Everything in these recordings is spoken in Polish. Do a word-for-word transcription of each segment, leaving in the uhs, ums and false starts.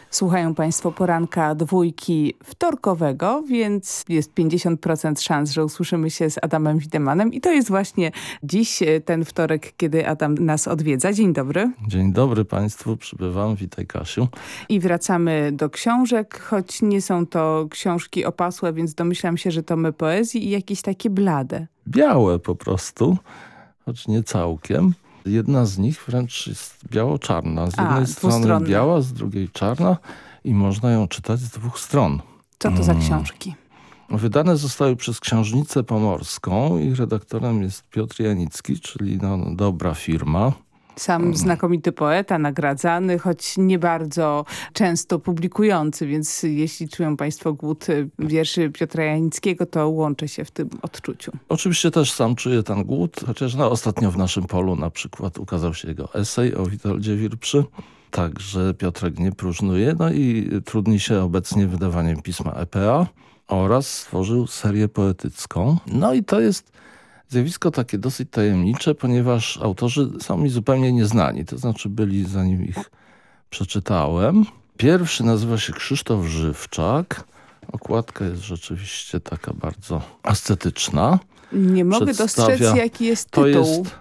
Słuchają Państwo poranka dwójki wtorkowego, więc jest pięćdziesiąt procent szans, że usłyszymy się z Adamem Wiedemanem i to jest właśnie dziś ten wtorek, kiedy Adam nas odwiedza. Dzień dobry. Dzień dobry Państwu, przybywam. Witaj, Kasiu. I wracamy do książek, choć nie są to książki opasłe, więc domyślam się, że tomy poezji i jakieś takie blade. Białe po prostu, choć nie całkiem. Jedna z nich wręcz jest biało-czarna. Z jednej A, strony biała, z drugiej czarna i można ją czytać z dwóch stron. Co to za książki? Wydane zostały przez Książnicę Pomorską i redaktorem jest Piotr Janicki, czyli no, dobra firma. Sam znakomity poeta, nagradzany, choć nie bardzo często publikujący, więc jeśli czują Państwo głód wierszy Piotra Janickiego, to łączę się w tym odczuciu. Oczywiście też sam czuję ten głód, chociaż no, ostatnio w naszym polu na przykład ukazał się jego esej o Witoldzie Wirpszy. Także Piotrek nie próżnuje, no i trudni się obecnie wydawaniem pisma E P A oraz stworzył serię poetycką. No i to jest zjawisko takie dosyć tajemnicze, ponieważ autorzy są mi zupełnie nieznani. To znaczy byli, zanim ich przeczytałem. Pierwszy nazywa się Krzysztof Żywczak. Okładka jest rzeczywiście taka bardzo ascetyczna. Nie mogę Przedstawia... dostrzec, jaki jest tytuł. To jest...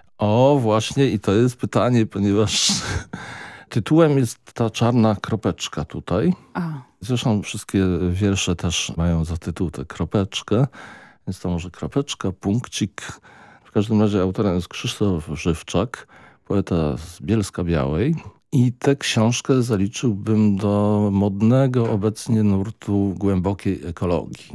O, właśnie i to jest pytanie, ponieważ tytułem jest ta czarna kropeczka tutaj. A. Zresztą wszystkie wiersze też mają za tytuł tę kropeczkę. Więc to może kropeczka, punkcik. W każdym razie autorem jest Krzysztof Żywczak, poeta z Bielska-Białej. I tę książkę zaliczyłbym do modnego obecnie nurtu głębokiej ekologii.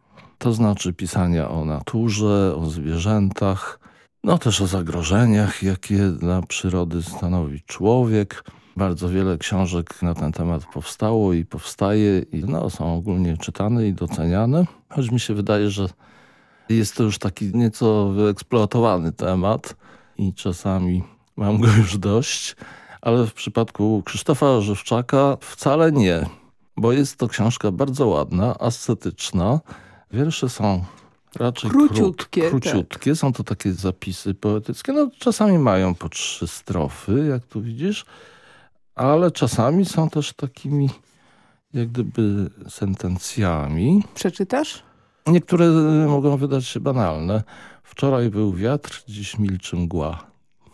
To znaczy pisania o naturze, o zwierzętach, no też o zagrożeniach, jakie dla przyrody stanowi człowiek. Bardzo wiele książek na ten temat powstało i powstaje i no, są ogólnie czytane i doceniane. Choć mi się wydaje, że jest to już taki nieco wyeksploatowany temat i czasami mam go już dość, ale w przypadku Krzysztofa Żywczaka wcale nie, bo jest to książka bardzo ładna, ascetyczna. Wiersze są raczej króciutkie. Krót, króciutkie. Tak. Są to takie zapisy poetyckie. No, czasami mają po trzy strofy, jak tu widzisz, ale czasami są też takimi jak gdyby sentencjami. Przeczytasz? Niektóre mogą wydać się banalne. Wczoraj był wiatr, dziś milczy mgła.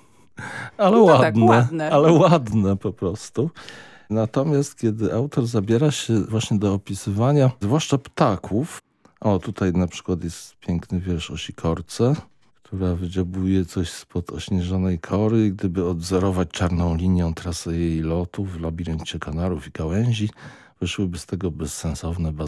Ale no ładne, tak, ładne. ale ładne po prostu. Natomiast kiedy autor zabiera się właśnie do opisywania, zwłaszcza ptaków, o tutaj na przykład jest piękny wiersz o sikorce, która wydziobuje coś spod ośnieżonej kory i gdyby odzorować czarną linią trasę jej lotu w labiryncie kanarów i gałęzi, wyszłyby z tego bezsensowne